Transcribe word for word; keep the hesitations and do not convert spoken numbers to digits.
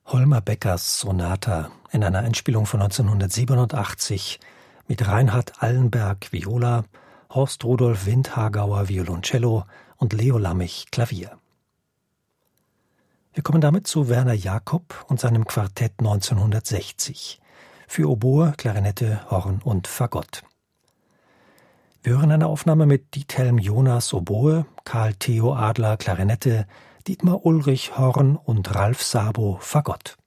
Holmer Beckers Sonata in einer Einspielung von neunzehnhundertsiebenundachtzig mit Reinhard Allenberg Viola, Horst Rudolf Windhagauer Violoncello und Leo Lammich Klavier. Wir kommen damit zu Werner Jakob und seinem Quartett neunzehnhundertsechzig für Oboe, Klarinette, Horn und Fagott. Wir hören eine Aufnahme mit Diethelm Jonas Oboe, Karl Theo Adler Klarinette, Dietmar Ulrich Horn und Ralf Sabo Fagott.